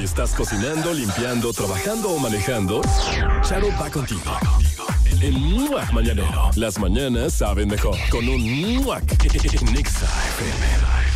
estás cocinando, limpiando, trabajando o manejando, Charo va contigo. El Muac Mañanero. Las mañanas saben mejor. Con un Muac en Nexa FM.